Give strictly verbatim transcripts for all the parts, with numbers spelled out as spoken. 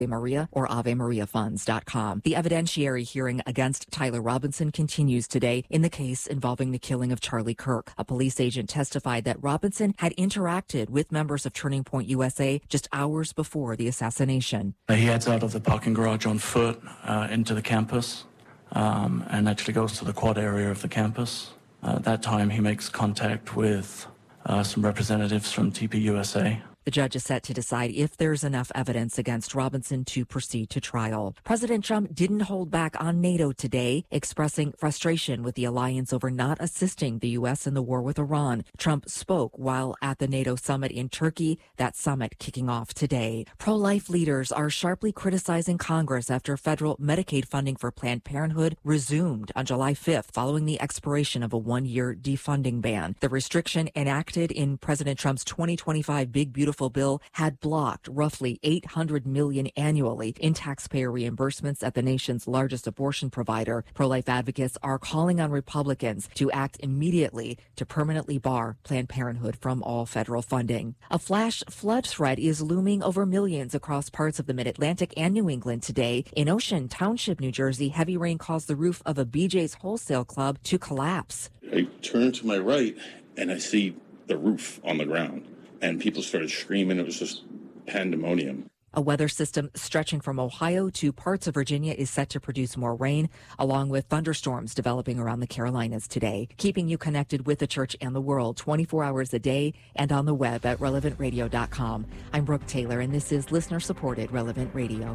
Maria or Ave Maria Funds dot com. The evidentiary hearing against Tyler Robinson continues today in the case involving the killing of Charlie Kirk. A police agent testified that Robinson had interacted with members of Turning Point U S A just hours before the assassination. He heads out of the parking garage on foot uh, into the campus um, and actually goes to the quad area of the campus. Uh, at that time, he makes contact with uh, some representatives from T P U S A. The judge is set to decide if there's enough evidence against Robinson to proceed to trial. President Trump didn't hold back on NATO today, expressing frustration with the alliance over not assisting the U S in the war with Iran. Trump spoke while at the NATO summit in Turkey, that summit kicking off today. Pro-life leaders are sharply criticizing Congress after federal Medicaid funding for Planned Parenthood resumed on July fifth following the expiration of a one-year defunding ban. The restriction enacted in President Trump's twenty twenty-five Big Beautiful bill had blocked roughly eight hundred million dollars annually in taxpayer reimbursements at the nation's largest abortion provider. Pro-life advocates are calling on Republicans to act immediately to permanently bar Planned Parenthood from all federal funding. A flash flood threat is looming over millions across parts of the Mid-Atlantic and New England today. In Ocean Township, New Jersey, heavy rain caused the roof of a B J's wholesale club to collapse. I turn to my right and I see the roof on the ground. And people started screaming. It was just pandemonium. A weather system stretching from Ohio to parts of Virginia is set to produce more rain, along with thunderstorms developing around the Carolinas today, keeping you connected with the church and the world twenty-four hours a day and on the web at relevant radio dot com. I'm Brooke Taylor, and this is listener-supported Relevant Radio.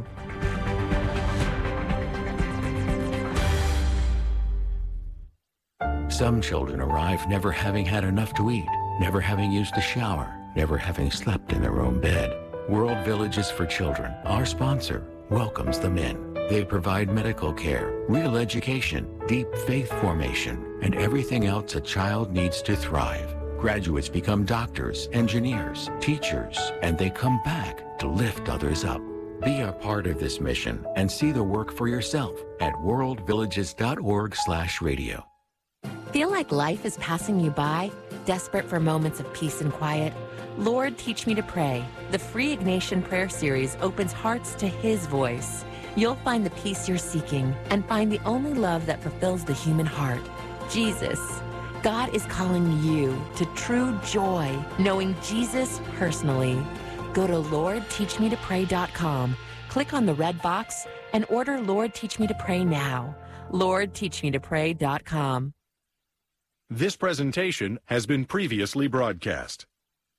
Some children arrive never having had enough to eat, never having used a shower, never having slept in their own bed. World Villages for Children, our sponsor, welcomes them in. They provide medical care, real education, deep faith formation, and everything else a child needs to thrive. Graduates become doctors, engineers, teachers, and they come back to lift others up. Be a part of this mission and see the work for yourself at world villages dot org slash radio. Feel like life is passing you by? Desperate for moments of peace and quiet? Lord, Teach Me to Pray. The free Ignatian Prayer Series opens hearts to His voice. You'll find the peace you're seeking and find the only love that fulfills the human heart, Jesus. God is calling you to true joy, knowing Jesus personally. Go to lord teach me to pray dot com, click on the red box, and order Lord Teach Me to Pray now. lord teach me to pray dot com. This presentation has been previously broadcast.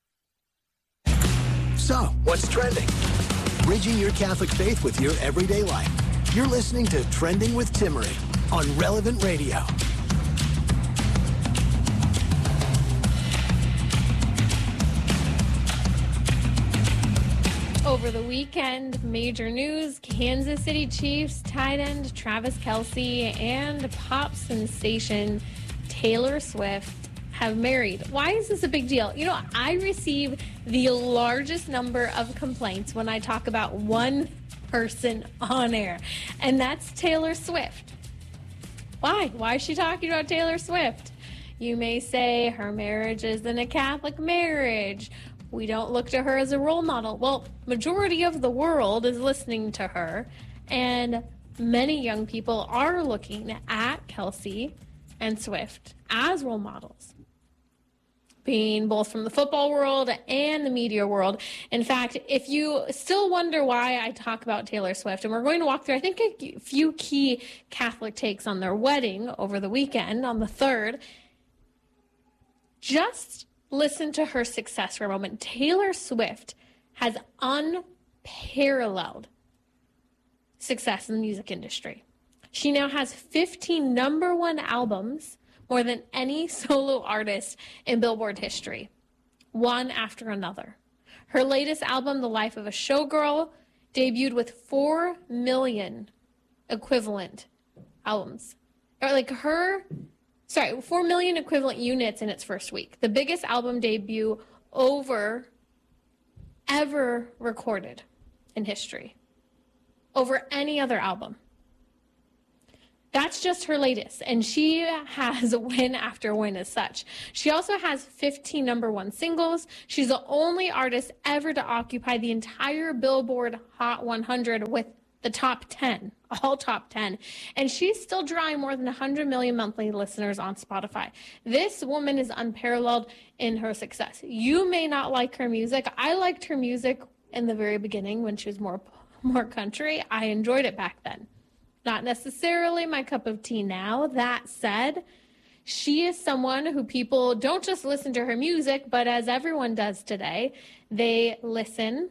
So, what's trending? Bridging your Catholic faith with your everyday life. You're listening to Trending with Timmerie on Relevant Radio. Over the weekend, major news, Kansas City Chiefs tight end Travis Kelce and pop sensation Taylor Swift have married. Why is this a big deal? You know, I receive the largest number of complaints when I talk about one person on air, and that's Taylor Swift. Why? Why is she talking about Taylor Swift? You may say her marriage isn't a Catholic marriage. We don't look to her as a role model. Well, majority of the world is listening to her, and many young people are looking at Kelce and Swift as role models, being both from the football world and the media world. In fact, if you still wonder why I talk about Taylor Swift, and we're going to walk through, I think, a few key Catholic takes on their wedding over the weekend on the third, just listen to her success for a moment. Taylor Swift has unparalleled success in the music industry. She now has fifteen number one albums, more than any solo artist in Billboard history, one after another. Her latest album, The Life of a Showgirl, debuted with four million equivalent albums. Or like her, sorry, four million equivalent units in its first week. The biggest album debut over ever recorded in history, over any other album. That's just her latest, and she has win after win as such. She also has fifteen number one singles. She's the only artist ever to occupy the entire Billboard Hot one hundred with the top ten, all top ten. And she's still drawing more than one hundred million monthly listeners on Spotify. This woman is unparalleled in her success. You may not like her music. I liked her music in the very beginning when she was more, more country. I enjoyed it back then. Not necessarily my cup of tea now. That said, she is someone who people don't just listen to her music, but as everyone does today, they listen.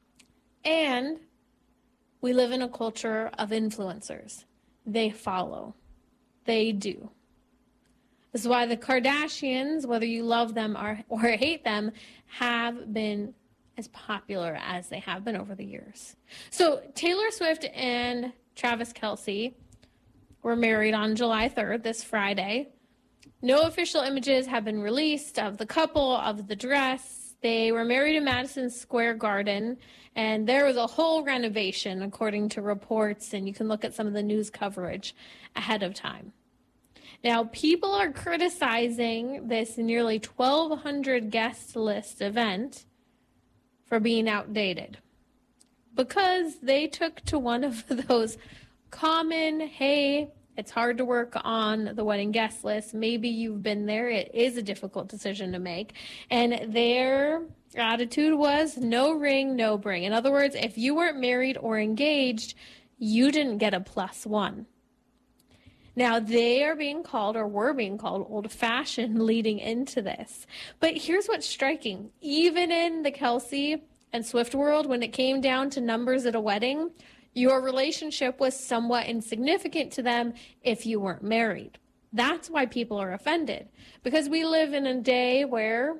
And we live in a culture of influencers. They follow. They do. This is why the Kardashians, whether you love them or, or hate them, have been as popular as they have been over the years. So Taylor Swift and Travis Kelce were married on July third, this Friday. No official images have been released of the couple, of the dress. They were married in Madison Square Garden, and there was a whole renovation, according to reports, and you can look at some of the news coverage ahead of time. Now, people are criticizing this nearly twelve hundred guest list event for being outdated, because they took to one of those common, hey, it's hard to work on the wedding guest list. Maybe you've been there. It is a difficult decision to make. And their attitude was no ring, no bring. In other words, if you weren't married or engaged, you didn't get a plus one. Now, they are being called, or were being called, old-fashioned leading into this. But here's what's striking. Even in the Kelce and Swift world, when it came down to numbers at a wedding, your relationship was somewhat insignificant to them if you weren't married. That's why people are offended. Because we live in a day where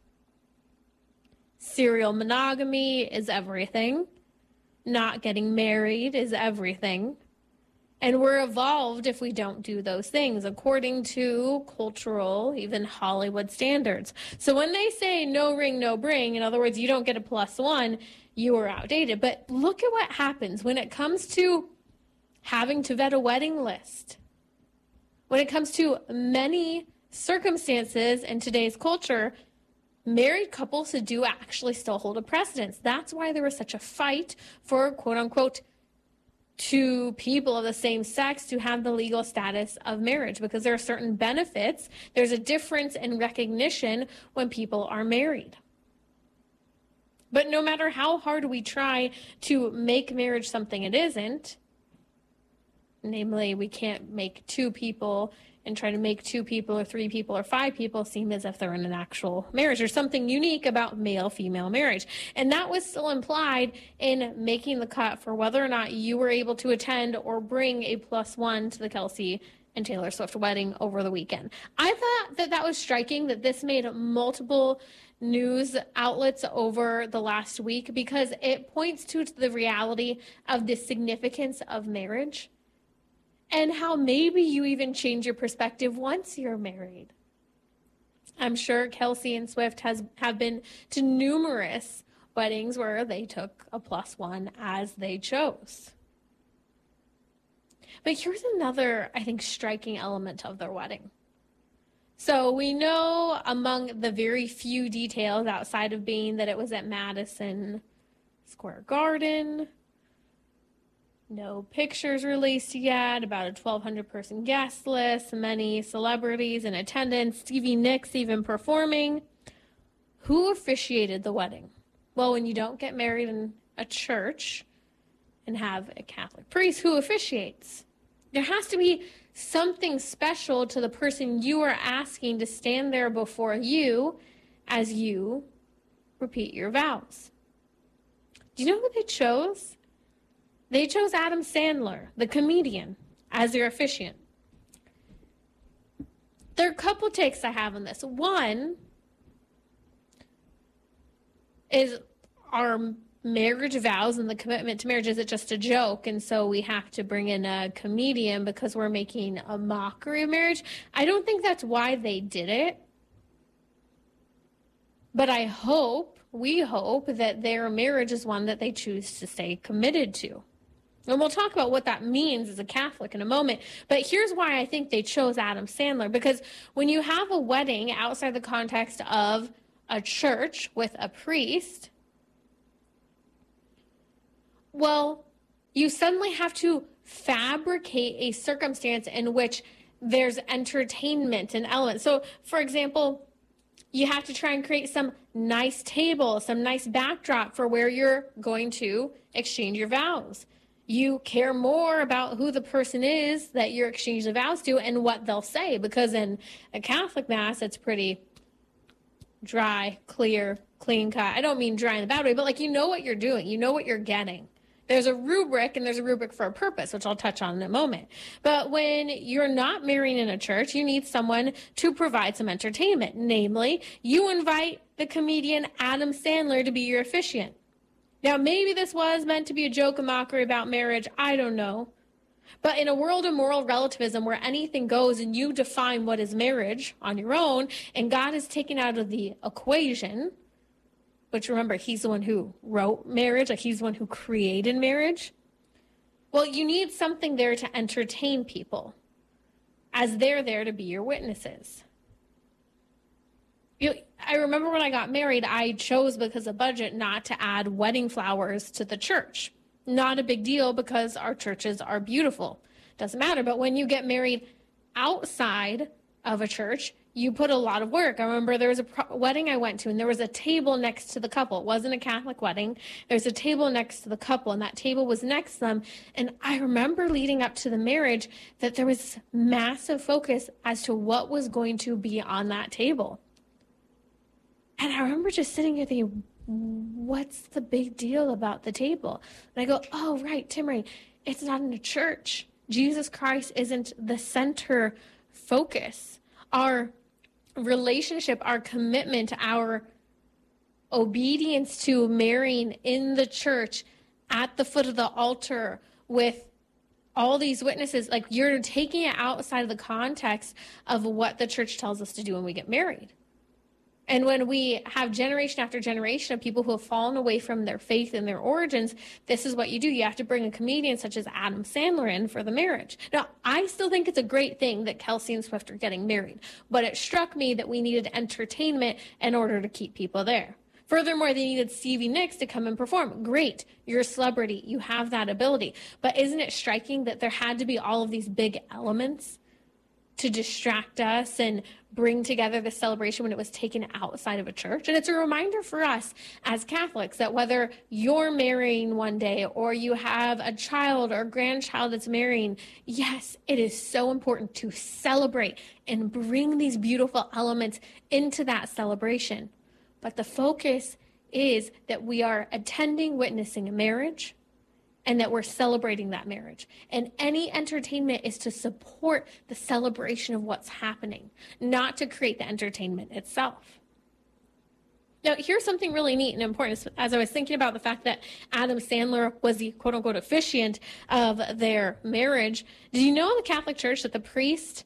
serial monogamy is everything. Not getting married is everything. And we're evolved if we don't do those things, according to cultural, even Hollywood standards. So when they say no ring, no bring, in other words, you don't get a plus one, you are outdated. But look at what happens when it comes to having to vet a wedding list. When it comes to many circumstances in today's culture, married couples do actually still hold a precedence. That's why there was such a fight for, quote unquote, to people of the same sex to have the legal status of marriage, because there are certain benefits. There's a difference in recognition when people are married. But no matter how hard we try to make marriage something it isn't, namely, we can't make two people and try to make two people or three people or five people seem as if they're in an actual marriage. There's something unique about male-female marriage. And that was still implied in making the cut for whether or not you were able to attend or bring a plus one to the Kelce and Taylor Swift wedding over the weekend. I thought that that was striking, that this made multiple news outlets over the last week, because it points to the reality of the significance of marriage. And how maybe you even change your perspective once you're married. I'm sure Kelce and Swift has have been to numerous weddings where they took a plus one as they chose. But here's another, I think, striking element of their wedding. So we know among the very few details outside of being that it was at Madison Square Garden, no pictures released yet, about a twelve hundred person guest list, many celebrities in attendance, Stevie Nicks even performing. Who officiated the wedding? Well, when you don't get married in a church and have a Catholic priest, who officiates? There has to be something special to the person you are asking to stand there before you as you repeat your vows. Do you know who they chose? They chose Adam Sandler, the comedian, as their officiant. There are a couple takes I have on this. One is, our marriage vows and the commitment to marriage, is it just a joke? And so we have to bring in a comedian because we're making a mockery of marriage. I don't think that's why they did it. But I hope, we hope, that their marriage is one that they choose to stay committed to. And we'll talk about what that means as a Catholic in a moment. But here's why I think they chose Adam Sandler. Because when you have a wedding outside the context of a church with a priest, well, you suddenly have to fabricate a circumstance in which there's entertainment and elements. So, for example, you have to try and create some nice table, some nice backdrop for where you're going to exchange your vows. You care more about who the person is that you're exchanging the vows to and what they'll say, because in a Catholic Mass, it's pretty dry, clear, clean cut. I don't mean dry in the bad way, but like, you know what you're doing. You know what you're getting. There's a rubric, and there's a rubric for a purpose, which I'll touch on in a moment. But when you're not marrying in a church, you need someone to provide some entertainment. Namely, you invite the comedian Adam Sandler to be your officiant. Now, maybe this was meant to be a joke, a mockery about marriage. I don't know. But in a world of moral relativism where anything goes and you define what is marriage on your own, and God is taken out of the equation, which remember, he's the one who wrote marriage, like he's the one who created marriage. Well, you need something there to entertain people, as they're there to be your witnesses. You, I remember when I got married, I chose because of budget not to add wedding flowers to the church. Not a big deal because our churches are beautiful. Doesn't matter. But when you get married outside of a church, you put a lot of work. I remember there was a pro- wedding I went to, and there was a table next to the couple. It wasn't a Catholic wedding. There's a table next to the couple, and that table was next to them. And I remember leading up to the marriage that there was massive focus as to what was going to be on that table. And I remember just sitting here thinking, what's the big deal about the table? And I go, oh, right, Timmerie, it's not in a church. Jesus Christ isn't the center focus. Our relationship, our commitment, our obedience to marrying in the church at the foot of the altar with all these witnesses, like you're taking it outside of the context of what the church tells us to do when we get married. And when we have generation after generation of people who have fallen away from their faith and their origins, this is what you do. You have to bring a comedian such as Adam Sandler in for the marriage. Now, I still think it's a great thing that Kelsey and Swift are getting married, but it struck me that we needed entertainment in order to keep people there. Furthermore, they needed Stevie Nicks to come and perform. Great. You're a celebrity. You have that ability. But isn't it striking that there had to be all of these big elements to distract us and bring together the celebration when it was taken outside of a church? And it's a reminder for us as Catholics that whether you're marrying one day or you have a child or grandchild that's marrying, yes, it is so important to celebrate and bring these beautiful elements into that celebration. But the focus is that we are attending, witnessing a marriage, and that we're celebrating that marriage. And any entertainment is to support the celebration of what's happening, not to create the entertainment itself. Now, here's something really neat and important. As I was thinking about the fact that Adam Sandler was the quote-unquote officiant of their marriage, did you know in the Catholic Church that the priest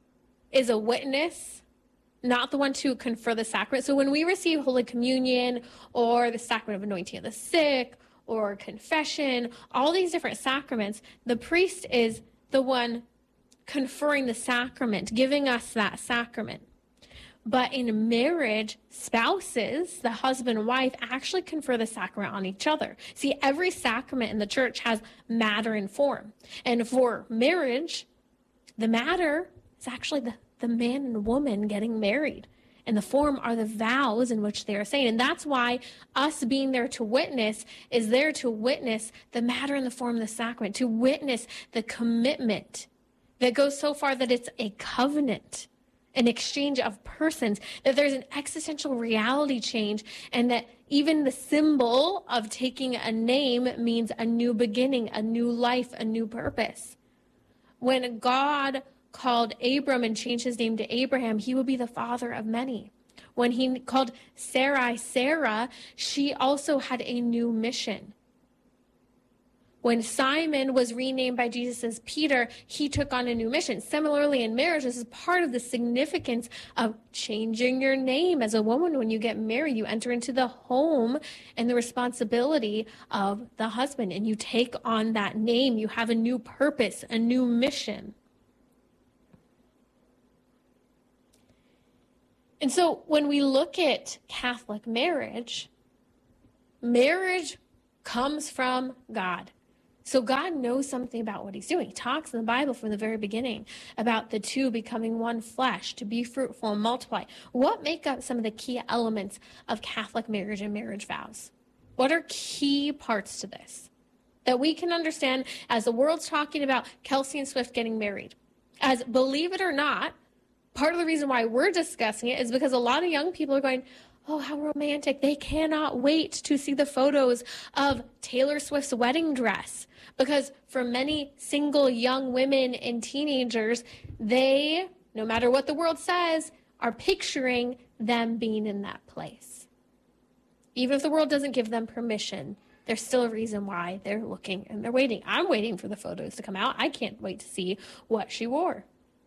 is a witness, not the one to confer the sacrament? So when we receive Holy Communion or the sacrament of anointing of the sick, or confession, all these different sacraments, the priest is the one conferring the sacrament, giving us that sacrament. But in marriage, spouses, the husband and wife, actually confer the sacrament on each other. See, every sacrament in the church has matter and form. And for marriage, the matter is actually the, the man and woman getting married. And the form are the vows in which they are saying. And that's why us being there to witness is there to witness the matter and the form of the sacrament, to witness the commitment that goes so far that it's a covenant, an exchange of persons, that there's an existential reality change, and that even the symbol of taking a name means a new beginning, a new life, a new purpose. When God called Abram and changed his name to Abraham, he will be the father of many. When he called Sarai Sarah, she also had a new mission. When Simon was renamed by Jesus as Peter, he took on a new mission. Similarly, in marriage, this is part of the significance of changing your name. As a woman, when you get married, you enter into the home and the responsibility of the husband, and you take on that name. You have a new purpose, a new mission. And so when we look at Catholic marriage, marriage comes from God. So God knows something about what he's doing. He talks in the Bible from the very beginning about the two becoming one flesh, to be fruitful and multiply. What make up some of the key elements of Catholic marriage and marriage vows? What are key parts to this that we can understand as the world's talking about Kelsey and Swift getting married? As, believe it or not, part of the reason why we're discussing it is because a lot of young people are going, oh, how romantic. They cannot wait to see the photos of Taylor Swift's wedding dress. Because for many single young women and teenagers, they, no matter what the world says, are picturing them being in that place. Even if the world doesn't give them permission, there's still a reason why they're looking and they're waiting. I'm waiting for the photos to come out. I can't wait to see what she wore.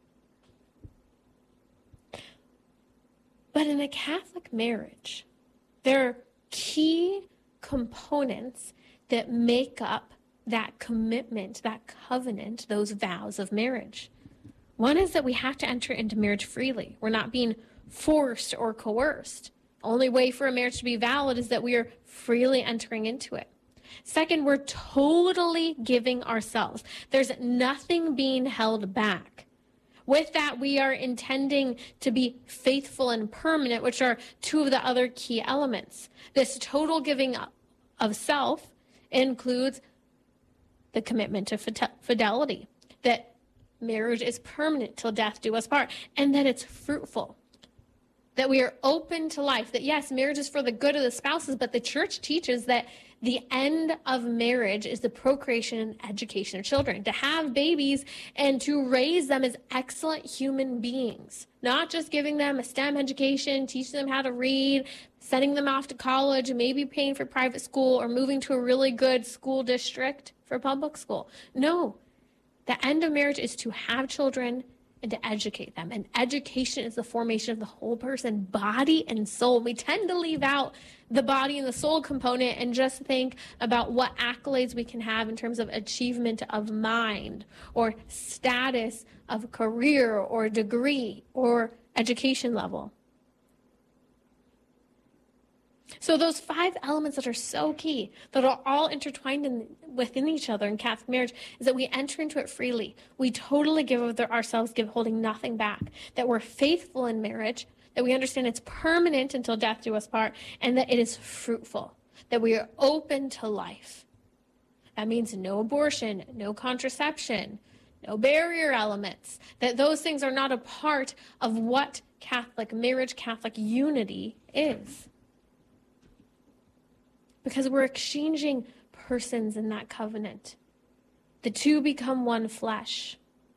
But in a Catholic marriage, there are key components that make up that commitment, that covenant, those vows of marriage. One is that we have to enter into marriage freely. We're not being forced or coerced. The only way for a marriage to be valid is that we are freely entering into it. Second, we're totally giving ourselves. There's nothing being held back. With that, we are intending to be faithful and permanent, which are two of the other key elements. This total giving of self includes the commitment to fidelity, that marriage is permanent till death do us part, and that it's fruitful, that we are open to life, that yes, marriage is for the good of the spouses, but the church teaches that the end of marriage is the procreation and education of children, to have babies and to raise them as excellent human beings, not just giving them a STEM education, teaching them how to read, sending them off to college, and maybe paying for private school or moving to a really good school district for public school. No, the end of marriage is to have children and to educate them. And education is the formation of the whole person, body and soul. We tend to leave out the body and the soul component and just think about what accolades we can have in terms of achievement of mind or status of career or degree or education level. So those five elements that are so key, that are all intertwined in, within each other in Catholic marriage, is that we enter into it freely. We totally give of ourselves, give holding nothing back. That we're faithful in marriage, that we understand it's permanent until death do us part, and that it is fruitful, that we are open to life. That means no abortion, no contraception, no barrier elements, that those things are not a part of what Catholic marriage, Catholic unity is. Because we're exchanging persons in that covenant. The two become one flesh.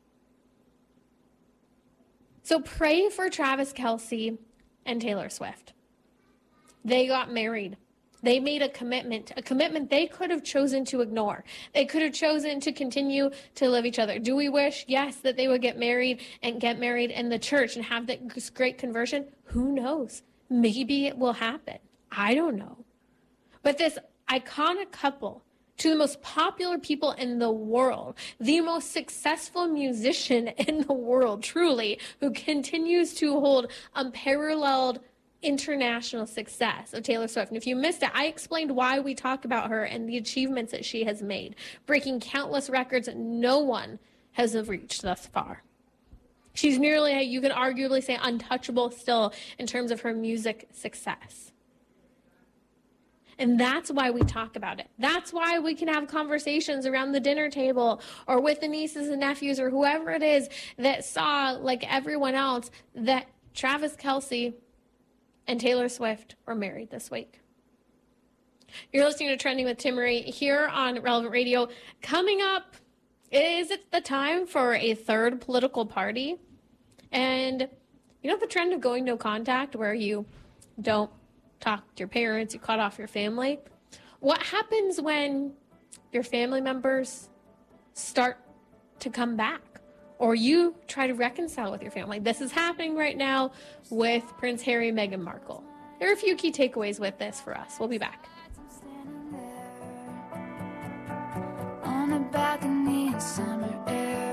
So pray for Travis Kelce and Taylor Swift. They got married. They made a commitment, a commitment they could have chosen to ignore. They could have chosen to continue to live each other. Do we wish? Yes, that they would get married and get married in the church and have that great conversion? Who knows? Maybe it will happen. I don't know. But this iconic couple, two of the most popular people in the world, the most successful musician in the world, truly, who continues to hold unparalleled international success of Taylor Swift. And if you missed it, I explained why we talk about her and the achievements that she has made, breaking countless records that no one has reached thus far. She's nearly, you can arguably say, untouchable still in terms of her music success. And that's why we talk about it. That's why we can have conversations around the dinner table or with the nieces and nephews or whoever it is that saw, like everyone else, that Travis Kelce and Taylor Swift were married this week. You're listening to Trending with Timmerie here on Relevant Radio. Coming up, is it the time for a third political party? And you know the trend of going no contact where you don't talk to your parents, you cut off your family? What happens when your family members start to come back, or you try to reconcile with your family. This is happening right now with Prince Harry and Meghan Markle. There are a few key takeaways with this for us. We'll be back. On the balcony in summer air.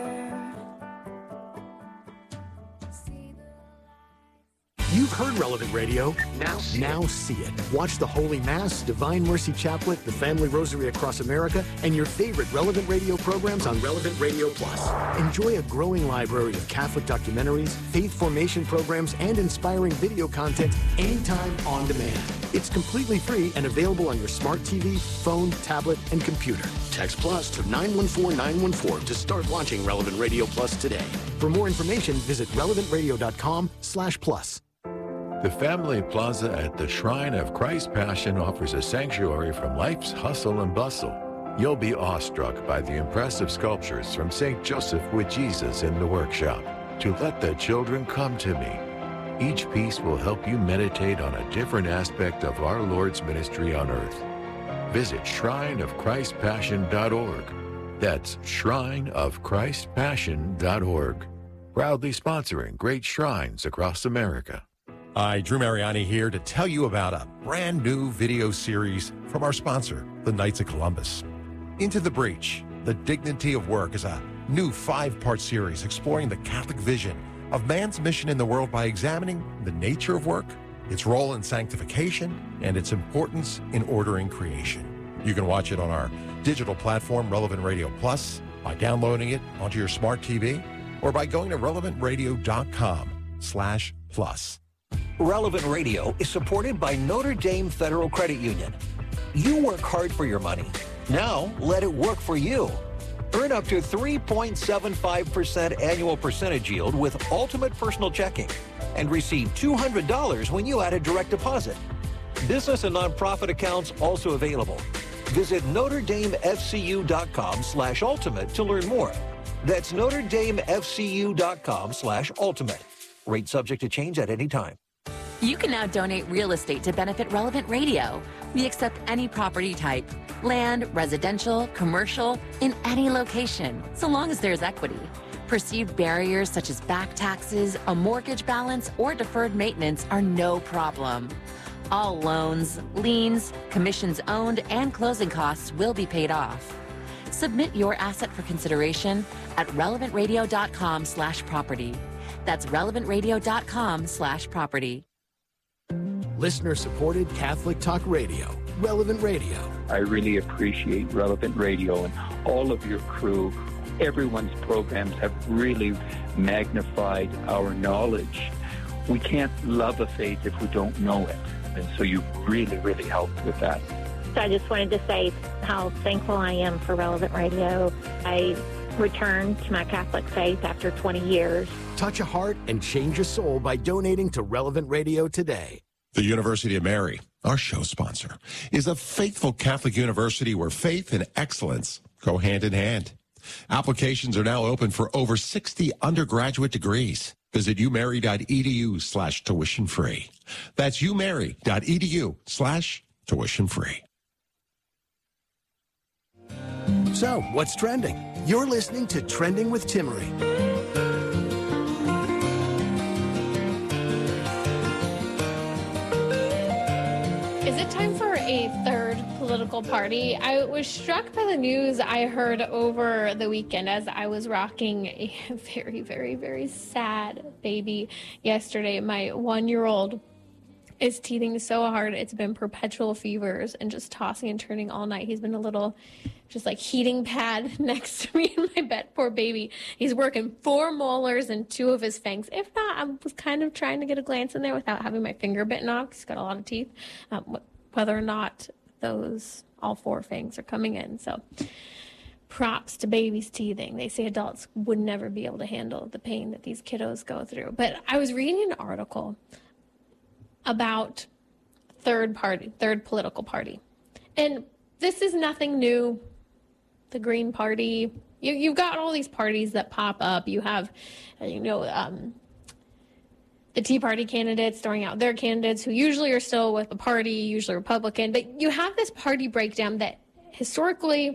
You've heard Relevant Radio. Now see, now see it. Watch the Holy Mass, Divine Mercy Chaplet, the Family Rosary Across America, and your favorite Relevant Radio programs on Relevant Radio Plus. Enjoy a growing library of Catholic documentaries, faith formation programs, and inspiring video content anytime on demand. It's completely free and available on your smart T V, phone, tablet, and computer. Text Plus to nine one four nine one four to start watching Relevant Radio Plus today. For more information, visit relevant radio dot com slash plus. The Family Plaza at the Shrine of Christ's Passion offers a sanctuary from life's hustle and bustle. You'll be awestruck by the impressive sculptures from Saint Joseph with Jesus in the workshop. To let the children come to me. Each piece will help you meditate on a different aspect of our Lord's ministry on earth. Visit shrine of christ passion dot org. That's shrine of christ passion dot org. Proudly sponsoring great shrines across America. Hi, Drew Mariani here to tell you about a brand new video series from our sponsor, the Knights of Columbus. Into the Breach, The Dignity of Work is a new five-part series exploring the Catholic vision of man's mission in the world by examining the nature of work, its role in sanctification, and its importance in ordering creation. You can watch it on our digital platform, Relevant Radio Plus, by downloading it onto your smart T V, or by going to relevant radio dot com slash plus. Relevant Radio is supported by Notre Dame Federal Credit Union. You work hard for your money. Now let it work for you. Earn up to three point seven five percent annual percentage yield with Ultimate Personal Checking and receive two hundred dollars when you add a direct deposit. Business and nonprofit accounts also available. Visit Notre Dame F C U dot com slash ultimate to learn more. That's Notre Dame F C U dot com slash ultimate. Rate subject to change at any time. You can now donate real estate to benefit Relevant Radio. We accept any property type, land, residential, commercial, in any location, so long as there's equity. Perceived barriers such as back taxes, a mortgage balance, or deferred maintenance are no problem. All loans, liens, commissions owned, and closing costs will be paid off. Submit your asset for consideration at relevant radio dot com slash property. That's relevant radio dot com slash property. Listener-supported Catholic Talk Radio, Relevant Radio. I really appreciate Relevant Radio and all of your crew. Everyone's programs have really magnified our knowledge. We can't love a faith if we don't know it. And so you really, really helped with that. So I just wanted to say how thankful I am for Relevant Radio. I returned to my Catholic faith after twenty years. Touch a heart and change a soul by donating to Relevant Radio today. The University of Mary, our show sponsor, is a faithful Catholic university where faith and excellence go hand in hand. Applications are now open for over sixty undergraduate degrees. Visit umary dot e d u slash tuition free. That's umary dot e d u slash tuition free. So, what's trending? You're listening to Trending with Timmery. Is it time for a third political party? I was struck by the news I heard over the weekend as I was rocking a very, very, very sad baby yesterday. My one-year-old is teething so hard. It's been perpetual fevers and just tossing and turning all night. He's been a little just like heating pad next to me in my bed. Poor baby. He's working four molars and two of his fangs. If not, I was kind of trying to get a glance in there without having my finger bitten off. He's got a lot of teeth. Um, whether or not those, all four fangs are coming in. So props to babies teething. They say adults would never be able to handle the pain that these kiddos go through. But I was reading an article about third party, third political party. And this is nothing new. The Green Party, you, you've got all these parties that pop up. You have, you know, um, the Tea Party candidates throwing out their candidates who usually are still with the party, usually Republican. But you have this party breakdown that historically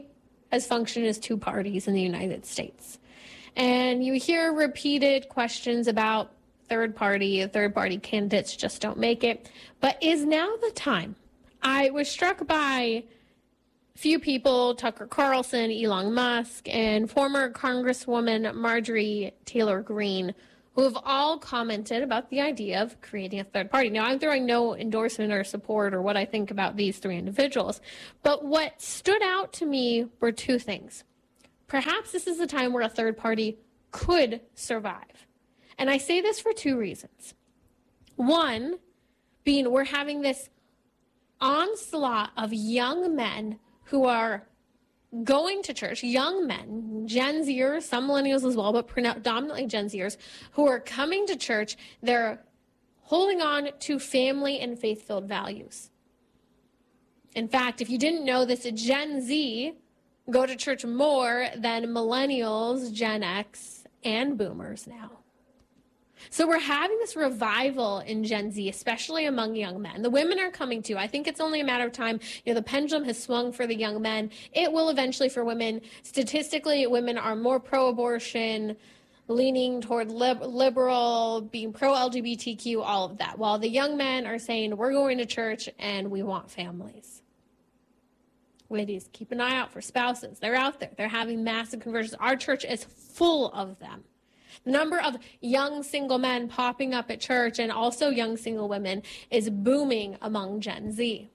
has functioned as two parties in the United States. And you hear repeated questions about third party, third party candidates just don't make it. But is now the time? I was struck by a few people, Tucker Carlson, Elon Musk, and former Congresswoman Marjorie Taylor Greene, who have all commented about the idea of creating a third party. Now, I'm throwing no endorsement or support or what I think about these three individuals, but what stood out to me were two things. Perhaps this is the time where a third party could survive. And I say this for two reasons. One, being we're having this onslaught of young men who are going to church, young men, Gen Zers, some millennials as well, but predominantly Gen Zers, who are coming to church. They're holding on to family and faith-filled values. In fact, if you didn't know this, Gen Z go to church more than millennials, Gen X, and boomers now. So we're having this revival in Gen Z, especially among young men. The women are coming too. I think it's only a matter of time. You know, the pendulum has swung for the young men. It will eventually for women. Statistically, women are more pro-abortion, leaning toward lib- liberal, being pro-L G B T Q, all of that. While the young men are saying, we're going to church and we want families. Ladies, keep an eye out for spouses. They're out there. They're having massive conversions. Our church is full of them. The number of young single men popping up at church and also young single women is booming among Gen Z.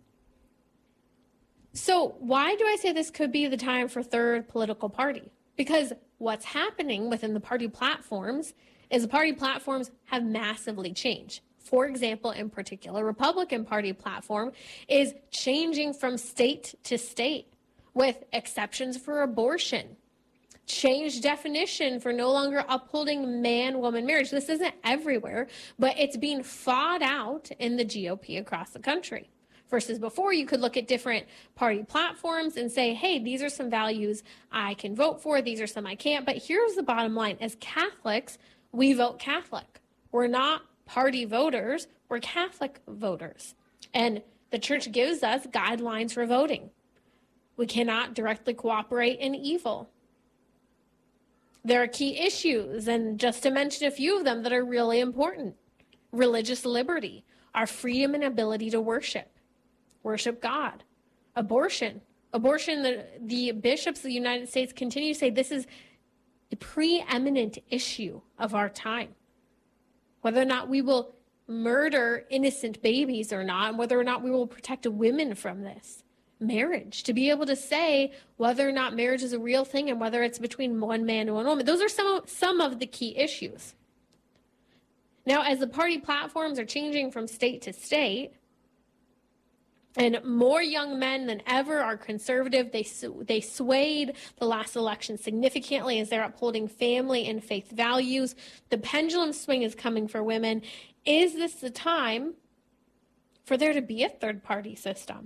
So why do I say this could be the time for third political party? Because what's happening within the party platforms is the party platforms have massively changed. For example, in particular, Republican Party platform is changing from state to state with exceptions for abortion. Changed definition for no longer upholding man-woman marriage. This isn't everywhere, but it's being fought out in the G O P across the country. Versus before, you could look at different party platforms and say, hey, these are some values I can vote for, these are some I can't. But here's the bottom line. As Catholics, we vote Catholic. We're not party voters, we're Catholic voters. And the church gives us guidelines for voting. We cannot directly cooperate in evil. There are key issues, and just to mention a few of them that are really important. Religious liberty, our freedom and ability to worship, worship God. Abortion, abortion, the, the bishops of the United States continue to say this is a preeminent issue of our time. Whether or not we will murder innocent babies or not, and whether or not we will protect women from this. Marriage, to be able to say whether or not marriage is a real thing and whether it's between one man and one woman. Those are some, some of the key issues. Now, as the party platforms are changing from state to state, and more young men than ever are conservative, they, they swayed the last election significantly as they're upholding family and faith values. The pendulum swing is coming for women. Is this the time for there to be a third-party system?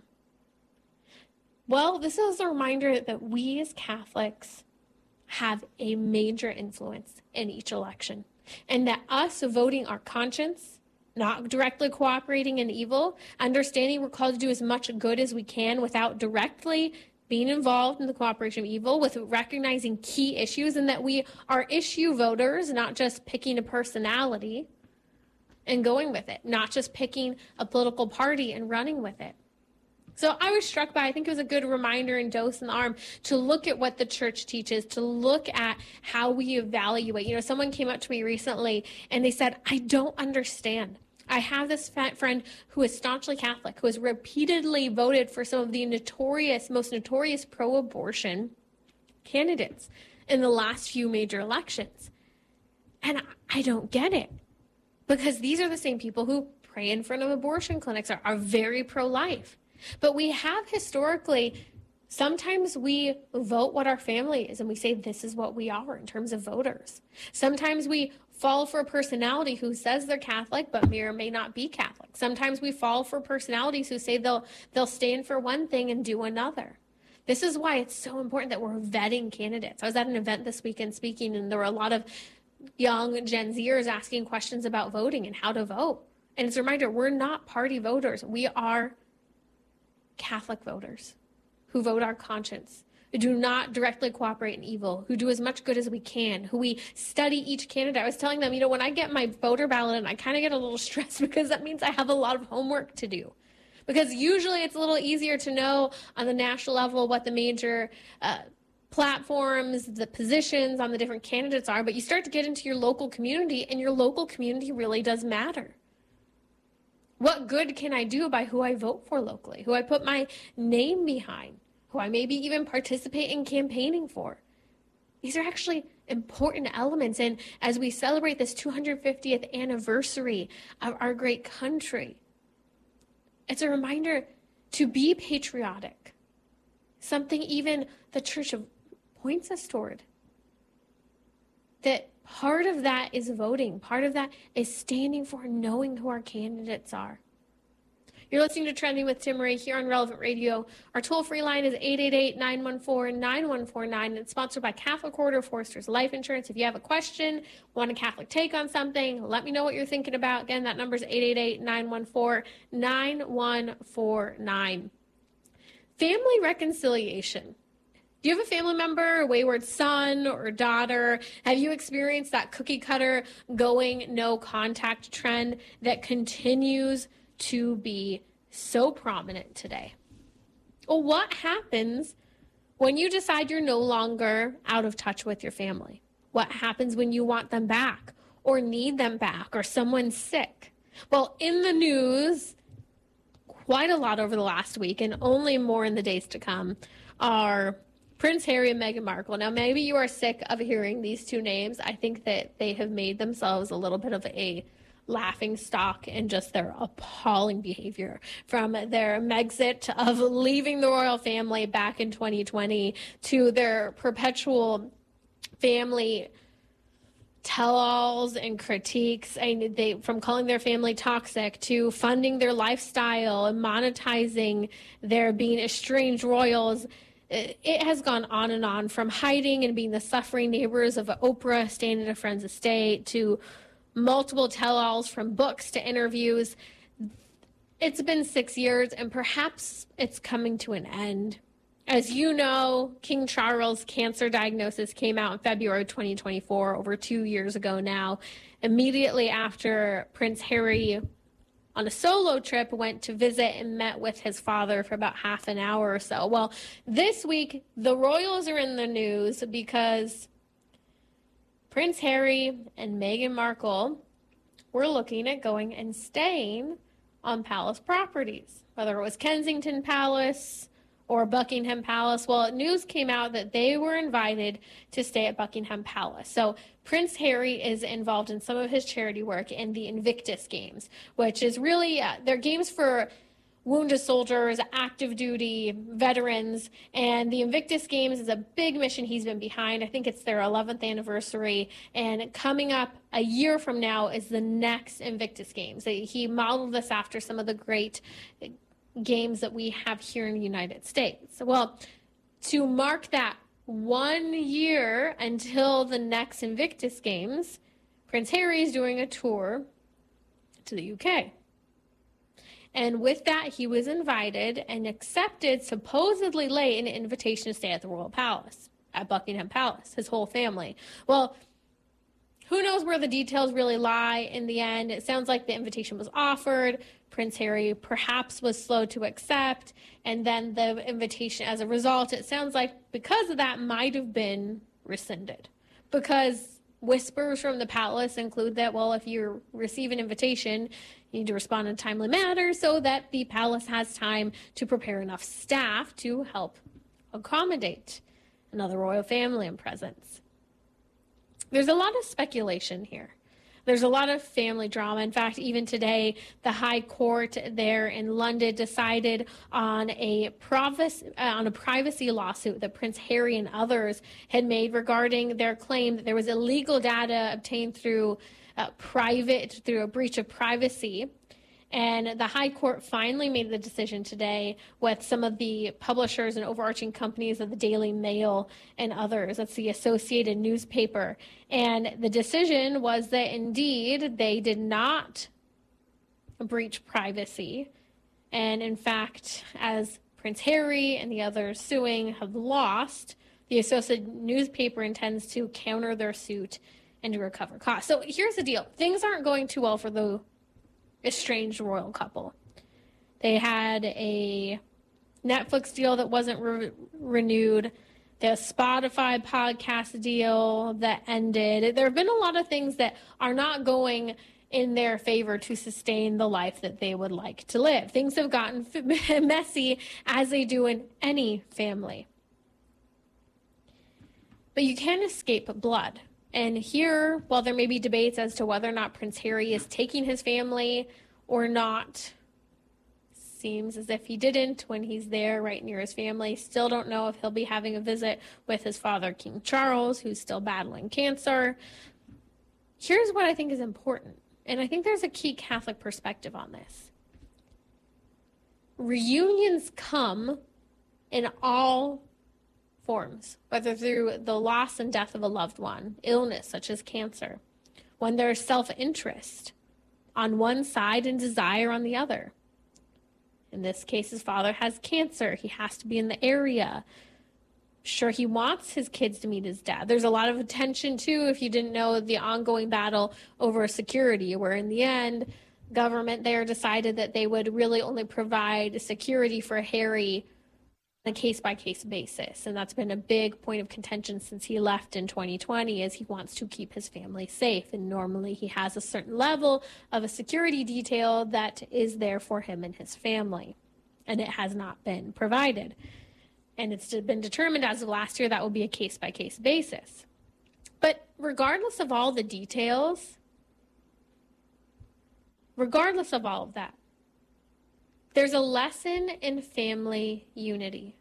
Well, this is a reminder that we as Catholics have a major influence in each election, and that us voting our conscience, not directly cooperating in evil, understanding we're called to do as much good as we can without directly being involved in the cooperation of evil, with recognizing key issues, and that we are issue voters, not just picking a personality and going with it, not just picking a political party and running with it. So I was struck by, I think it was a good reminder and dose in the arm to look at what the church teaches, to look at how we evaluate. You know, someone came up to me recently and they said, I don't understand. I have this friend who is staunchly Catholic, who has repeatedly voted for some of the notorious, most notorious pro-abortion candidates in the last few major elections. And I don't get it, because these are the same people who pray in front of abortion clinics, are, are very pro-life. But we have historically, sometimes we vote what our family is and we say this is what we are in terms of voters. Sometimes we fall for a personality who says they're Catholic but may or may not be Catholic. Sometimes we fall for personalities who say they'll they'll stand for one thing and do another. This is why it's so important that we're vetting candidates. I was at an event this weekend speaking, and there were a lot of young Gen Zers asking questions about voting and how to vote. And it's a reminder, we're not party voters. We are Catholic voters who vote our conscience, who do not directly cooperate in evil, who do as much good as we can, who we study each candidate. I was telling them, you know, when I get my voter ballot and I kind of get a little stressed because that means I have a lot of homework to do. Because usually it's a little easier to know on the national level what the major uh, platforms, the positions on the different candidates are, but you start to get into your local community, and your local community really does matter. What good can I do by who I vote for locally, who I put my name behind, who I maybe even participate in campaigning for? These are actually important elements. And as we celebrate this two hundred fiftieth anniversary of our great country, it's a reminder to be patriotic, something even the church points us toward. That part of that is voting. Part of that is standing for knowing who our candidates are. You're listening to Trending with Timmerie here on Relevant Radio. Our toll-free line is eight eight eight, nine one four, nine one four nine. It's sponsored by Catholic Quarter Foresters Life Insurance. If you have a question, want a Catholic take on something, let me know what you're thinking about. Again, that number is eight eight eight, nine one four, nine one four nine. Family reconciliation. Do you have a family member, a wayward son or daughter? Have you experienced that cookie cutter going no contact trend that continues to be so prominent today? Well, what happens when you decide you're no longer out of touch with your family? What happens when you want them back or need them back or someone's sick? Well, in the news, quite a lot over the last week, and only more in the days to come, are Prince Harry and Meghan Markle. Now, maybe you are sick of hearing these two names. I think that they have made themselves a little bit of a laughing stock in just their appalling behavior, from their Megxit of leaving the royal family back in twenty twenty to their perpetual family tell-alls and critiques, and they from calling their family toxic to funding their lifestyle and monetizing their being estranged royals. It has gone on and on, from hiding and being the suffering neighbors of Oprah staying at a friend's estate to multiple tell-alls, from books to interviews. It's been six years, and perhaps it's coming to an end. As you know, King Charles' cancer diagnosis came out in February twenty twenty-four, over two years ago now, immediately after Prince Harry, on a solo trip, went to visit and met with his father for about half an hour or so. Well, this week, the royals are in the news because Prince Harry and Meghan Markle were looking at going and staying on palace properties, whether it was Kensington Palace or Buckingham Palace. Well, news came out that they were invited to stay at Buckingham Palace. So Prince Harry is involved in some of his charity work in the Invictus Games, which is really, uh, they're games for wounded soldiers, active duty veterans, and the Invictus Games is a big mission he's been behind. I think it's their eleventh anniversary, and coming up a year from now is the next Invictus Games. He modeled this after some of the great games that we have here in the United States. Well, to mark that one year until the next Invictus Games, Prince Harry is doing a tour to the U K. And with that, he was invited and accepted, supposedly late, an invitation to stay at the Royal Palace, at Buckingham Palace, his whole family. Well, who knows where the details really lie in the end. It sounds like the invitation was offered. Prince Harry perhaps was slow to accept. And then the invitation, as a result, it sounds like because of that, might have been rescinded. Because whispers from the palace include that, well, if you receive an invitation, you need to respond in a timely manner so that the palace has time to prepare enough staff to help accommodate another royal family and presence. There's a lot of speculation here. There's a lot of family drama. In fact, even today, the High Court there in London decided on a privacy, uh, on a privacy lawsuit that Prince Harry and others had made regarding their claim that there was illegal data obtained through uh, private, through a breach of privacy. And the High Court finally made the decision today with some of the publishers and overarching companies of the Daily Mail and others. That's the Associated newspaper. And the decision was that indeed they did not breach privacy. And in fact, as Prince Harry and the others suing have lost, the Associated newspaper intends to counter their suit and to recover costs. So here's the deal. Things aren't going too well for the estranged royal couple. They had a Netflix deal that wasn't re- renewed, the Spotify podcast deal that ended. There have been a lot of things that are not going in their favor to sustain the life that they would like to live. Things have gotten f- messy, as they do in any family. But you can't escape blood. And here, while there may be debates as to whether or not Prince Harry is taking his family or not, seems as if he didn't when he's there right near his family. Still don't know if he'll be having a visit with his father, King Charles, who's still battling cancer. Here's what I think is important, and I think there's a key Catholic perspective on this. Reunions come in all forms, whether through the loss and death of a loved one, illness such as cancer, when there's self-interest on one side and desire on the other. In this case, his father has cancer. He has to be in the area. Sure, he wants his kids to meet his dad. There's a lot of attention, too, if you didn't know, the ongoing battle over security, where in the end, government there decided that they would really only provide security for Harry on a case-by-case basis. And that's been a big point of contention since he left in twenty twenty, is he wants to keep his family safe. And normally he has a certain level of a security detail that is there for him and his family. And it has not been provided. And it's been determined as of last year that will be a case-by-case basis. But regardless of all the details, regardless of all of that, there's a lesson in family unity.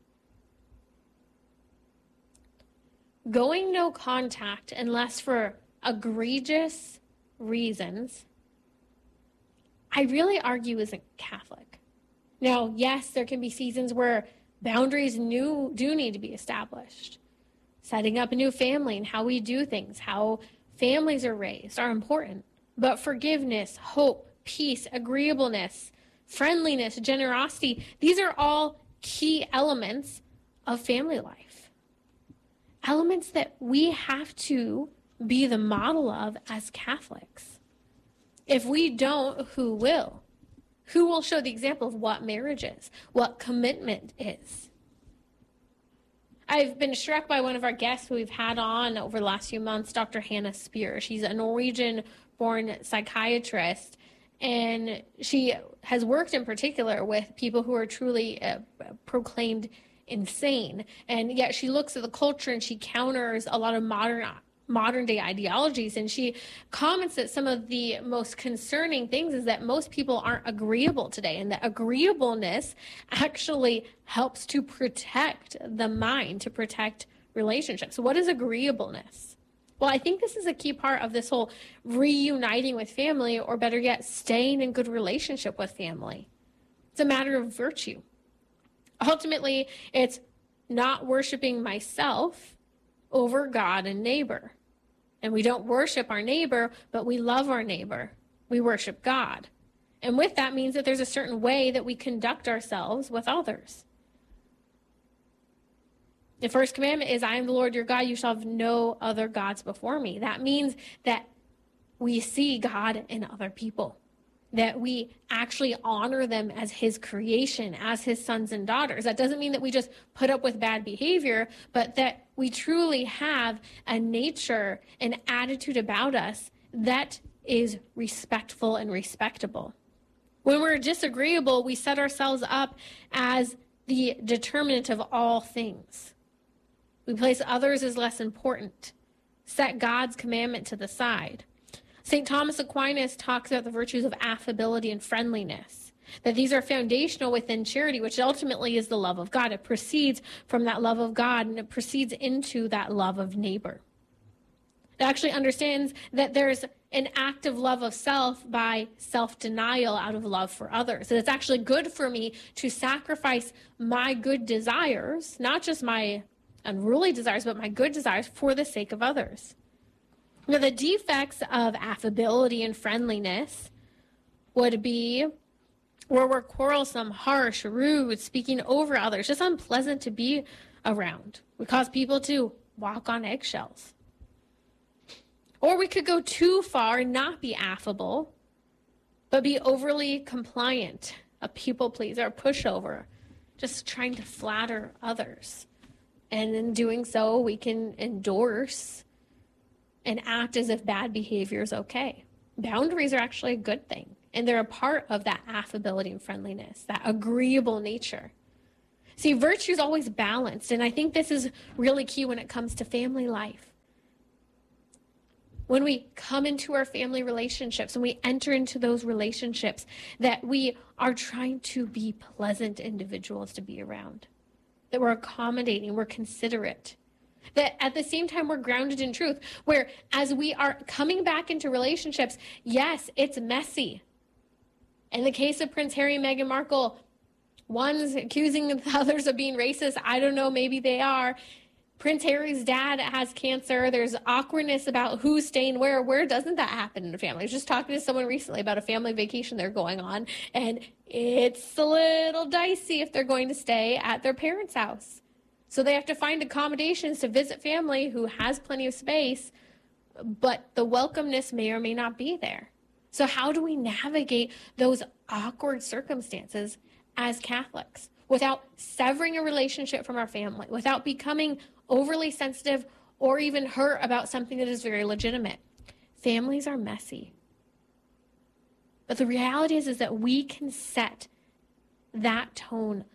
Going no contact unless for egregious reasons, I really argue isn't Catholic. Now, yes, there can be seasons where boundaries new, do need to be established. Setting up a new family and how we do things, how families are raised are important. But forgiveness, hope, peace, agreeableness, friendliness, generosity, these are all key elements of family life. Elements that we have to be the model of as Catholics. If we don't, who will? Who will show the example of what marriage is, what commitment is? I've been struck by one of our guests who we've had on over the last few months, Doctor Hannah Spear. She's a Norwegian-born psychiatrist, and she has worked in particular with people who are truly uh, proclaimed insane. And yet she looks at the culture and she counters a lot of modern modern day ideologies. And she comments that some of the most concerning things is that most people aren't agreeable today, and that agreeableness actually helps to protect the mind, to protect relationships. So what is agreeableness? Well, I think this is a key part of this whole reuniting with family, or better yet, staying in good relationship with family. It's a matter of virtue. Ultimately, it's not worshiping myself over God and neighbor. And we don't worship our neighbor, but we love our neighbor. We worship God. And with that means that there's a certain way that we conduct ourselves with others. The first commandment is, I am the Lord your God, you shall have no other gods before me. That means that we see God in other people, that we actually honor them as his creation, as his sons and daughters. That doesn't mean that we just put up with bad behavior, but that we truly have a nature, an attitude about us that is respectful and respectable. When we're disagreeable, we set ourselves up as the determinant of all things. We place others as less important, set God's commandment to the side. Saint Thomas Aquinas talks about the virtues of affability and friendliness, that these are foundational within charity, which ultimately is the love of God. It proceeds from that love of God, and it proceeds into that love of neighbor. It actually understands that there's an active love of self by self-denial out of love for others. That it's actually good for me to sacrifice my good desires, not just my unruly desires, but my good desires for the sake of others. Now, the defects of affability and friendliness would be or we're quarrelsome, harsh, rude, speaking over others, just unpleasant to be around. We cause people to walk on eggshells. Or we could go too far and not be affable, but be overly compliant, a people pleaser, a pushover, just trying to flatter others. And in doing so, we can endorse and act as if bad behavior is okay. Boundaries are actually a good thing, and they're a part of that affability and friendliness, that agreeable nature. See, virtue is always balanced, and I think this is really key when it comes to family life. When we come into our family relationships and we enter into those relationships, that we are trying to be pleasant individuals to be around, that we're accommodating, we're considerate, that at the same time we're grounded in truth, where as we are coming back into relationships, yes, it's messy. In the case of Prince Harry and Meghan Markle, one's accusing the others of being racist. I don't know, maybe they are. Prince Harry's dad has cancer. There's awkwardness about who's staying where. Where doesn't that happen in a family? I was just talking to someone recently about a family vacation they're going on, and it's a little dicey if they're going to stay at their parents' house. So they have to find accommodations to visit family who has plenty of space, but the welcomeness may or may not be there. So how do we navigate those awkward circumstances as Catholics without severing a relationship from our family, without becoming overly sensitive or even hurt about something that is very legitimate? Families are messy. But the reality is, is that we can set that tone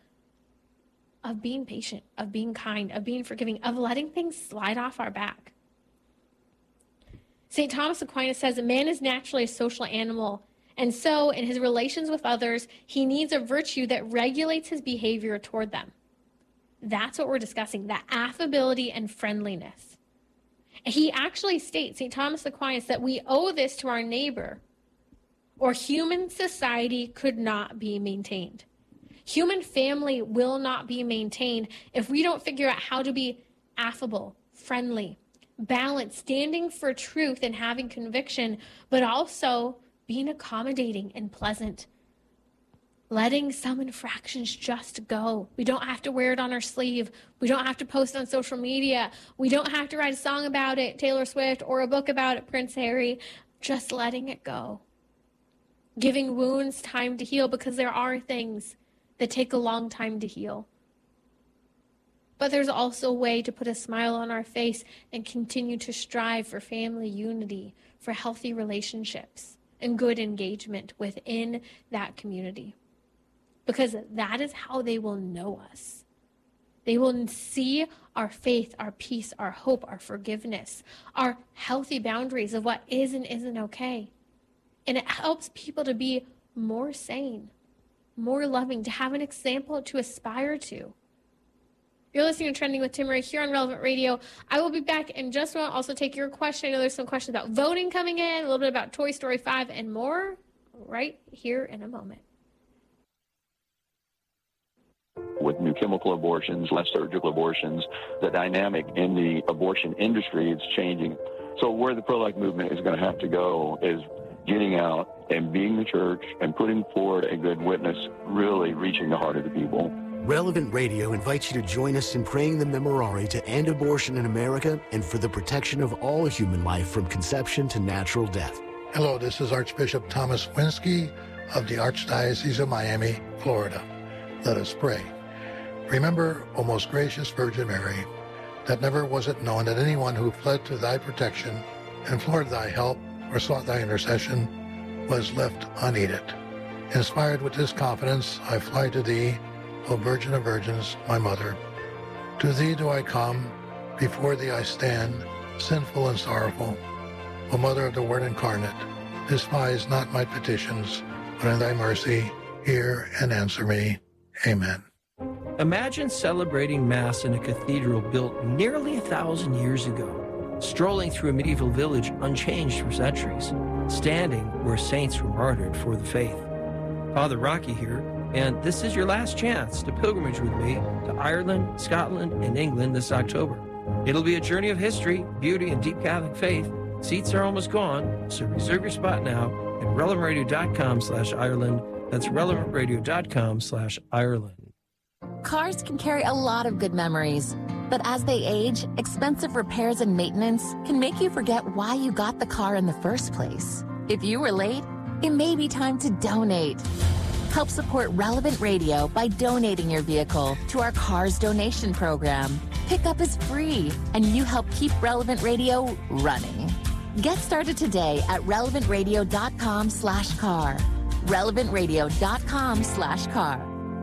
of being patient, of being kind, of being forgiving, of letting things slide off our back. Saint Thomas Aquinas says a man is naturally a social animal, and so in his relations with others, he needs a virtue that regulates his behavior toward them. That's what we're discussing, that affability and friendliness. He actually states, Saint Thomas Aquinas, that we owe this to our neighbor, or human society could not be maintained. Human family will not be maintained if we don't figure out how to be affable, friendly, balanced, standing for truth and having conviction, but also being accommodating and pleasant. Letting some infractions just go. We don't have to wear it on our sleeve. We don't have to post on social media. We don't have to write a song about it, Taylor Swift, or a book about it, Prince Harry. Just letting it go. Giving wounds time to heal, because there are things that take a long time to heal. But there's also a way to put a smile on our face and continue to strive for family unity, for healthy relationships, and good engagement within that community. Because that is how they will know us. They will see our faith, our peace, our hope, our forgiveness, our healthy boundaries of what is and isn't okay. And it helps people to be more sane, more loving, to have an example to aspire to. You're listening to Trending with Timmerie here on Relevant Radio. I will be back in just a moment. Also take your question. I know there's some questions about voting coming in, a little bit about Toy Story five, and more right here in a moment. With new chemical abortions, less surgical abortions, the dynamic in the abortion industry is changing. So where the pro-life movement is going to have to go is getting out and being the church and putting forward a good witness, really reaching the heart of the people. Relevant Radio invites you to join us in praying the Memorare to end abortion in America and for the protection of all human life from conception to natural death. Hello, this is Archbishop Thomas Winsky of the Archdiocese of Miami, Florida. Let us pray. Remember, O most gracious Virgin Mary, that never was it known that anyone who fled to thy protection, implored thy help, or sought thy intercession, was left unaided. Inspired with this confidence, I fly to thee, O Virgin of Virgins, my Mother. To thee do I come, before thee I stand, sinful and sorrowful. O Mother of the Word incarnate, despise not my petitions, but in thy mercy hear and answer me. Amen. Imagine celebrating Mass in a cathedral built nearly a thousand years ago, strolling through a medieval village unchanged for centuries, standing where saints were martyred for the faith. Father Rocky here, and this is your last chance to pilgrimage with me to Ireland, Scotland, and England this October. It'll be a journey of history, beauty, and deep Catholic faith. Seats are almost gone, so reserve your spot now at relevant radio dot com slash Ireland That's relevant radio dot com slash Ireland. Cars can carry a lot of good memories, but as they age, expensive repairs and maintenance can make you forget why you got the car in the first place. If you were late, it may be time to donate. Help support Relevant Radio by donating your vehicle to our Cars Donation Program. Pickup is free, and you help keep Relevant Radio running. Get started today at relevant radio dot com slash car. relevant radio dot com slash car.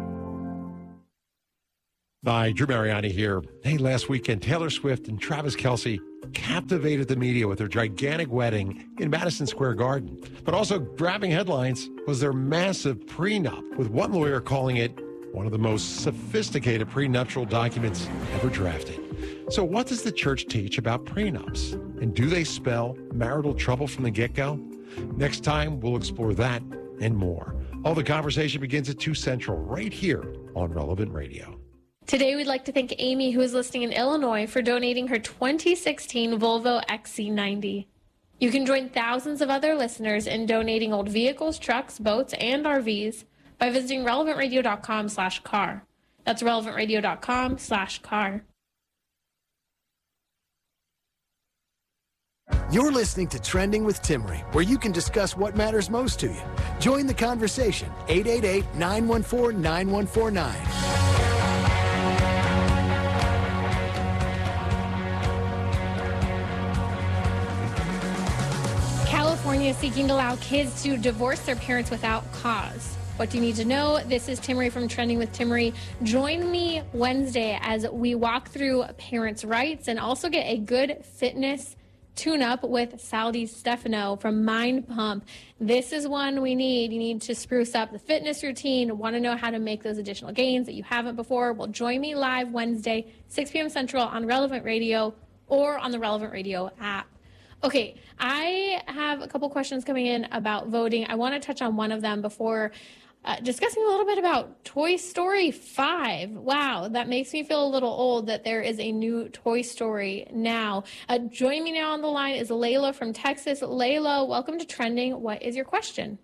Hi, Drew Mariani here. Hey, last weekend, Taylor Swift and Travis Kelce captivated the media with their gigantic wedding in Madison Square Garden. But also grabbing headlines was their massive prenup, with one lawyer calling it one of the most sophisticated prenuptial documents ever drafted. So what does the church teach about prenups? And do they spell marital trouble from the get-go? Next time, we'll explore that and more. All the conversation begins at two Central, right here on Relevant Radio. Today, we'd like to thank Amy, who is listening in Illinois, for donating her twenty sixteen Volvo X C ninety. You can join thousands of other listeners in donating old vehicles, trucks, boats, and R Vs by visiting relevant radio dot com slash car. That's relevant radio dot com slash car. You're listening to Trending with Timmery, where you can discuss what matters most to you. Join the conversation, eight eight eight, nine one four, nine one four nine. California is seeking to allow kids to divorce their parents without cause. What do you need to know? This is Timmery from Trending with Timmery. Join me Wednesday as we walk through parents' rights and also get a good fitness tune-up with Sal Stefano from Mind Pump. This is one we need. You need to spruce up the fitness routine, want to know how to make those additional gains that you haven't before. Well, join me live Wednesday, six p.m. Central on Relevant Radio or on the Relevant Radio app. Okay, I have a couple questions coming in about voting. I want to touch on one of them before uh, discussing a little bit about Toy Story five. Wow, that makes me feel a little old that there is a new Toy Story now. Uh, joining me now on the line is Layla from Texas. Layla, welcome to Trending. What is your question?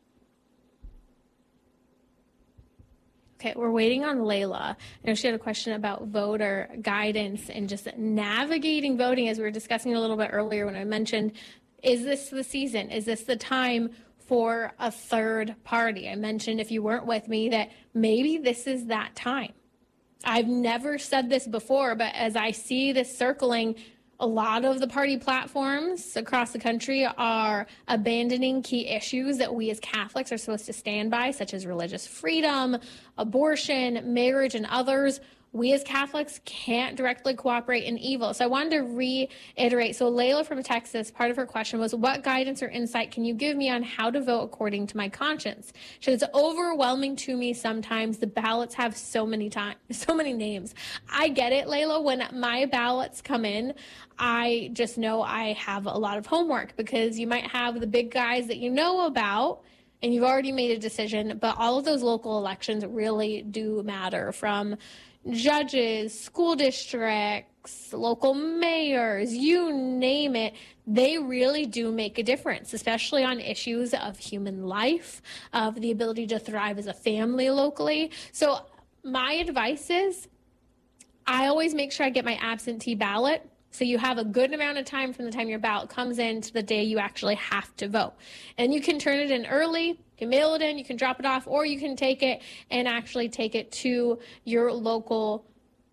Okay, we're waiting on Layla. I know she had a question about voter guidance and just navigating voting, as we were discussing a little bit earlier when I mentioned, is this the season? Is this the time for a third party? I mentioned, if you weren't with me, that maybe this is that time. I've never said this before, but as I see this circling, a lot of the party platforms across the country are abandoning key issues that we as Catholics are supposed to stand by, such as religious freedom, abortion, marriage, and others. We as Catholics can't directly cooperate in evil. So I wanted to reiterate. So Layla from Texas, part of her question was, what guidance or insight can you give me on how to vote according to my conscience? She said, it's overwhelming to me sometimes. The ballots have so many times, so many names. I get it, Layla. When my ballots come in, I just know I have a lot of homework, because you might have the big guys that you know about and you've already made a decision, but all of those local elections really do matter, from judges, school districts, local mayors, you name it. They really do make a difference, especially on issues of human life, of the ability to thrive as a family locally. So my advice is, I always make sure I get my absentee ballot, so you have a good amount of time from the time your ballot comes in to the day you actually have to vote. And you can turn it in early, you can mail it in, you can drop it off, or you can take it and actually take it to your local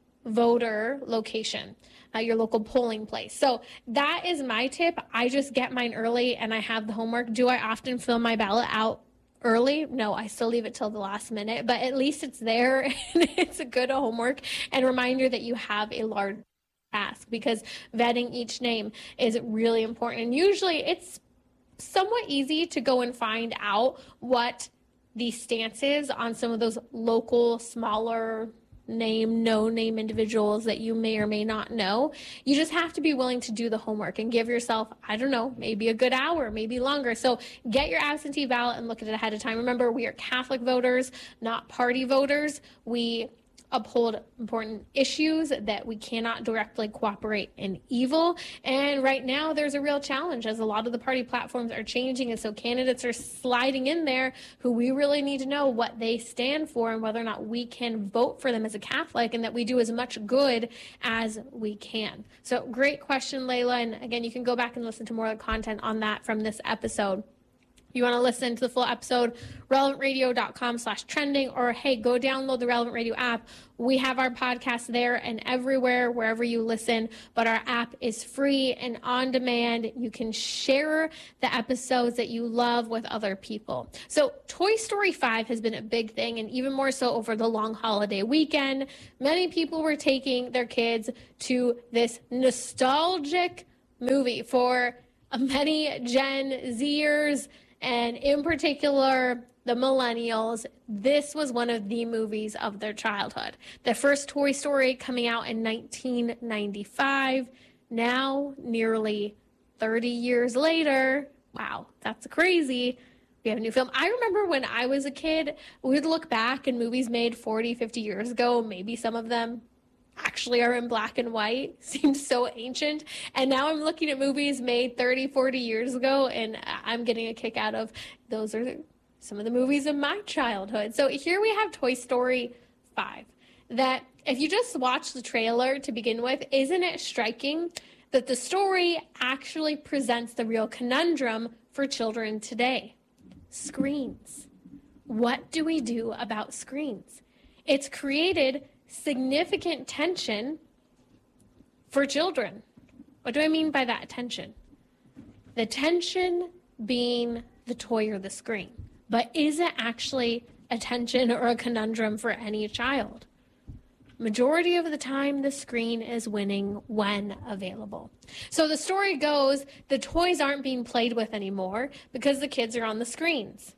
voter location, uh, your local polling place. So that is my tip. I just get mine early and I have the homework. Do I often fill my ballot out early? No, I still leave it till the last minute, but at least it's there and it's a good homework and reminder that you have a large task, because vetting each name is really important. And usually it's somewhat easy to go and find out what the stance is on some of those local, smaller name, no name individuals that you may or may not know. You just have to be willing to do the homework and give yourself, I don't know, maybe a good hour, maybe longer. So get your absentee ballot and look at it ahead of time. Remember, we are Catholic voters, not party voters. We uphold important issues, that we cannot directly cooperate in evil. And right now there's a real challenge as a lot of the party platforms are changing, and so candidates are sliding in there who we really need to know what they stand for and whether or not we can vote for them as a Catholic, and that we do as much good as we can. So great question, Layla. And again, you can go back and listen to more of the content on that from this episode. You want to listen to the full episode, relevant radio dot com slash trending, or hey, go download the Relevant Radio app. We have our podcast there and everywhere, wherever you listen, but our app is free and on demand. You can share the episodes that you love with other people. So Toy Story five has been a big thing, and even more so over the long holiday weekend. Many people were taking their kids to this nostalgic movie for many Gen Zers, and in particular, the millennials. This was one of the movies of their childhood. The first Toy Story coming out in nineteen ninety-five. Now, nearly thirty years later, wow, that's crazy. We have a new film. I remember when I was a kid, we'd look back and movies made forty, fifty years ago, maybe some of them actually are in black and white. Seems so ancient. And now I'm looking at movies made thirty, forty years ago, and I'm getting a kick out of those are some of the movies of my childhood. So here we have Toy Story five. That if you just watch the trailer to begin with, isn't it striking that the story actually presents the real conundrum for children today? Screens. What do we do about screens? It's created significant tension for children. What do I mean by that tension? The tension being the toy or the screen. But is it actually a tension or a conundrum for any child? Majority of the time, the screen is winning when available. So the story goes, the toys aren't being played with anymore because the kids are on the screens.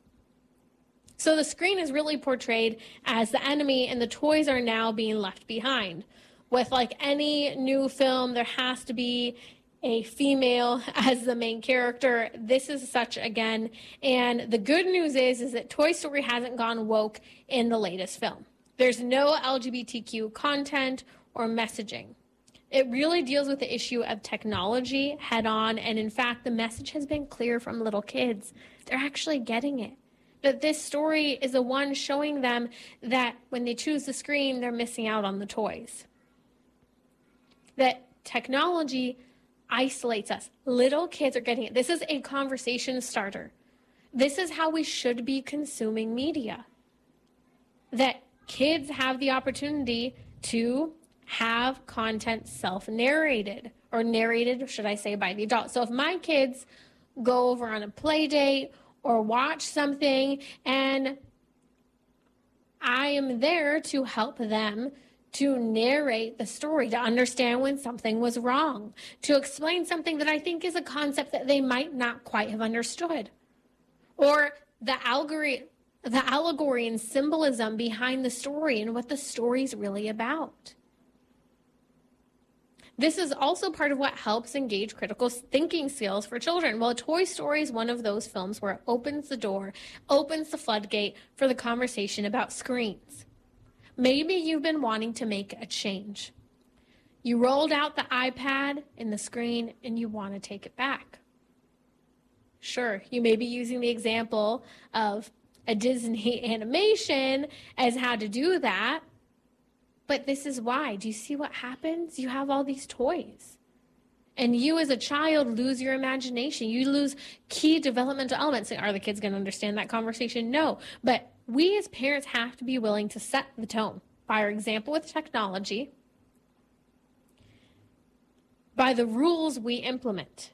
So the screen is really portrayed as the enemy, and the toys are now being left behind. With like any new film, there has to be a female as the main character. This is such again. And the good news is, is that Toy Story hasn't gone woke in the latest film. There's no L G B T Q content or messaging. It really deals with the issue of technology head on. And in fact, the message has been clear from little kids. They're actually getting it. But this story is the one showing them that when they choose the screen, they're missing out on the toys. That technology isolates us. Little kids are getting it. This is a conversation starter. This is how we should be consuming media. That kids have the opportunity to have content self-narrated, or narrated, should I say, by the adult. So if my kids go over on a play date or watch something, and I am there to help them to narrate the story, to understand when something was wrong, to explain something that I think is a concept that they might not quite have understood, or the allegory, the allegory and symbolism behind the story and what the story's really about. This is also part of what helps engage critical thinking skills for children. Well, Toy Story is one of those films where it opens the door, opens the floodgate for the conversation about screens. Maybe you've been wanting to make a change. You rolled out the iPad and the screen and you want to take it back. Sure, you may be using the example of a Disney animation as how to do that. But this is why. Do you see what happens? You have all these toys. And you as a child lose your imagination. You lose key developmental elements. Are the kids going to understand that conversation? No. But we as parents have to be willing to set the tone by our example with technology, by the rules we implement,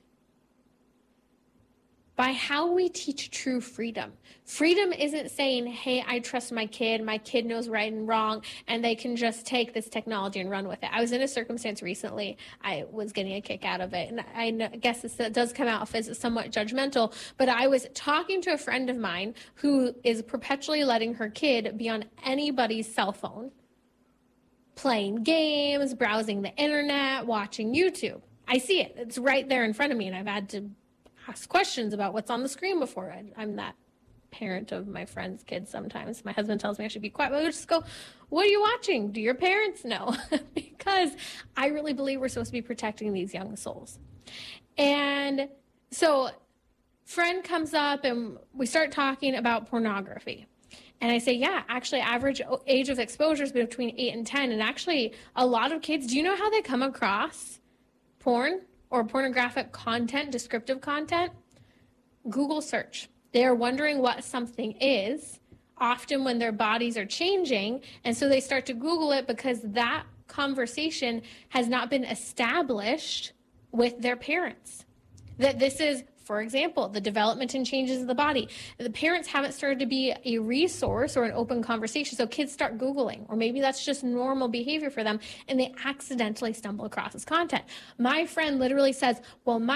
by how we teach true freedom. Freedom isn't saying, hey, I trust my kid, my kid knows right and wrong, and they can just take this technology and run with it. I was in a circumstance recently, I was getting a kick out of it, and I guess this does come out as somewhat judgmental, but I was talking to a friend of mine who is perpetually letting her kid be on anybody's cell phone, playing games, browsing the internet, watching YouTube. I see it. It's right there in front of me, and I've had to ask questions about what's on the screen before I, I'm that parent of my friends' kids sometimes. My husband tells me I should be quiet. But I just go, what are you watching? Do your parents know? Because I really believe we're supposed to be protecting these young souls. And so friend comes up and we start talking about pornography. And I say, yeah, actually average age of exposure is between eight and ten. And actually a lot of kids, do you know how they come across porn or pornographic content, descriptive content? Google search. They are wondering what something is, often when their bodies are changing. And so they start to Google it because that conversation has not been established with their parents. That this is, for example, the development and changes of the body. The parents haven't started to be a resource or an open conversation, so kids start Googling, or maybe that's just normal behavior for them, and they accidentally stumble across this content. My friend literally says, well, my